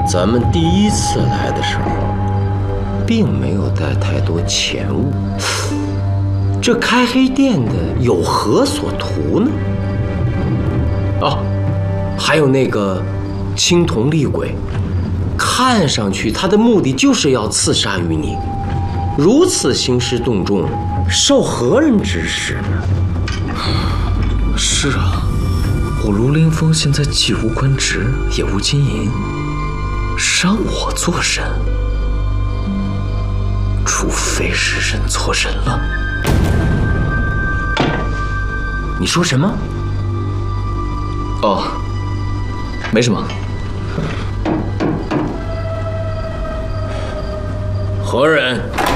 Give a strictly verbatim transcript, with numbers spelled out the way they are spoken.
咱们第一次来的时候，并没有带太多钱物。这开黑店的有何所图呢？哦，还有那个青铜厉鬼，看上去他的目的就是要刺杀于你，如此兴师动众，受何人指使呢？ 是啊，我卢凌风现在既无官职，也无金银，让我做神，除非是认错人了。 你说什么？ 哦，没什么。 何人？